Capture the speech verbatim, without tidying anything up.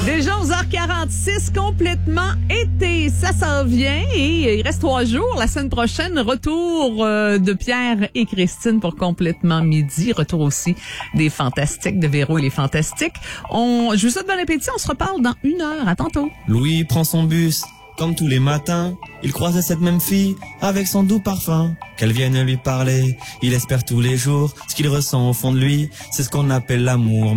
Déjà onze heures quarante-six, complètement été. Ça s'en vient et il reste trois jours. La semaine prochaine, retour euh, de Pierre et Christine pour Complètement Midi. Retour aussi des Fantastiques, de Véro et les Fantastiques. On, je vous souhaite bon appétit. On se reparle dans une heure. À tantôt. Louis prend son bus. Comme tous les matins, il croise cette même fille avec son doux parfum. Qu'elle vienne lui parler, il espère tous les jours ce qu'il ressent au fond de lui. C'est ce qu'on appelle l'amour.